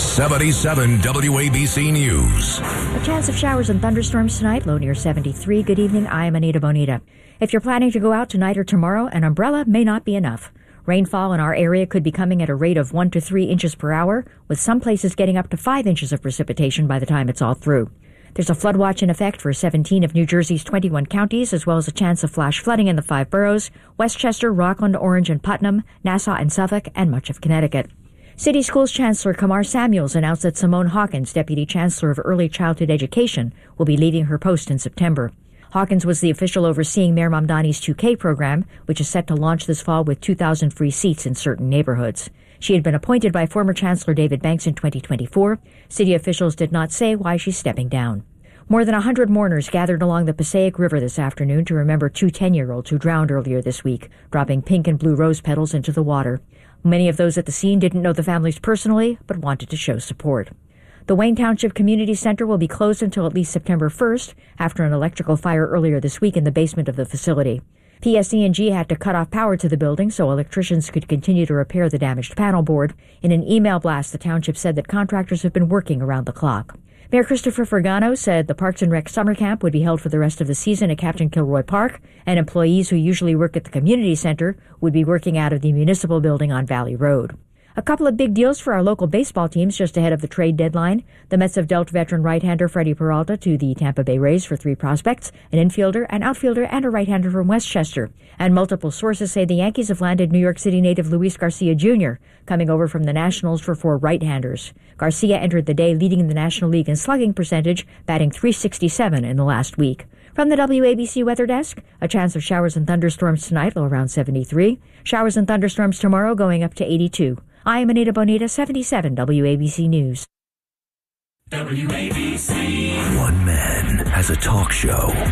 77 WABC News. A chance of showers and thunderstorms tonight, low near 73. Good evening, I am Anita Bonita. If you're planning to go out tonight or tomorrow, an umbrella may not be enough. Rainfall in our area could be coming at a rate of 1 to 3 inches per hour, with some places getting up to 5 inches of precipitation by the time it's all through. There's a flood watch in effect for 17 of New Jersey's 21 counties, as well as a chance of flash flooding in the 5 boroughs: Westchester, Rockland, Orange, and Putnam, Nassau and Suffolk, and much of Connecticut. City Schools Chancellor Kamar Samuels announced that Simone Hawkins, Deputy Chancellor of Early Childhood Education, will be leaving her post in September. Hawkins was the official overseeing Mayor Mamdani's 2K program, which is set to launch this fall with 2,000 free seats in certain neighborhoods. She had been appointed by former Chancellor David Banks in 2024. City officials did not say why she's stepping down. More than 100 mourners gathered along the Passaic River this afternoon to remember 2 10-year-olds who drowned earlier this week, dropping pink and blue rose petals into the water. Many of those at the scene didn't know the families personally, but wanted to show support. The Wayne Township Community Center will be closed until at least September 1st, after an electrical fire earlier this week in the basement of the facility. PSE&G had to cut off power to the building so electricians could continue to repair the damaged panel board. In an email blast, the township said that contractors have been working around the clock. Mayor Christopher Fergano said the Parks and Rec summer camp would be held for the rest of the season at Captain Kilroy Park, and employees who usually work at the community center would be working out of the municipal building on Valley Road. A couple of big deals for our local baseball teams just ahead of the trade deadline. The Mets have dealt veteran right-hander Freddie Peralta to the Tampa Bay Rays for 3 prospects, an infielder, an outfielder, and a right-hander from Westchester. And multiple sources say the Yankees have landed New York City native Luis Garcia Jr., coming over from the Nationals for 4 right-handers. Garcia entered the day leading the National League in slugging percentage, batting .367 in the last week. From the WABC Weather Desk, a chance of showers and thunderstorms tonight, low around 73. Showers and thunderstorms tomorrow going up to 82. I am Anita Bonita, 77 WABC News. WABC. One man has a talk show.